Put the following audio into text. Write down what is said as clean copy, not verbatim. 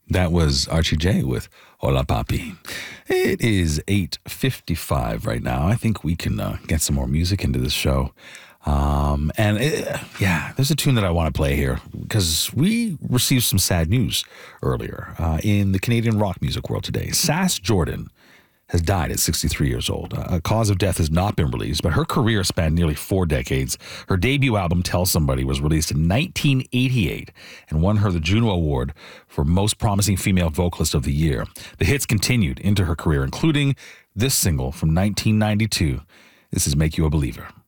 That was Archie J with Hola Papi. It is 8:55 right now. I think we can get some more music into this show. There's a tune that I want to play here because we received some sad news earlier in the Canadian rock music world today. Sass Jordan has died at 63 years old. A cause of death has not been released, but her career spanned nearly 4 decades. Her debut album, Tell Somebody, was released in 1988 and won her the Juno Award for Most Promising Female Vocalist of the Year. The hits continued into her career, including this single from 1992. This is Make You a Believer.